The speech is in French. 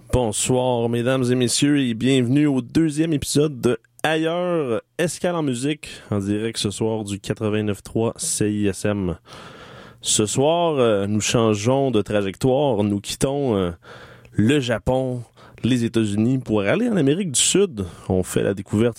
Bonsoir, mesdames et messieurs, et bienvenue au deuxième épisode de Ailleurs, Escale en musique, en direct ce soir du 89.3 CISM. Ce soir, nous changeons de trajectoire, nous quittons le Japon, les États-Unis pour aller en Amérique du Sud. On fait la découverte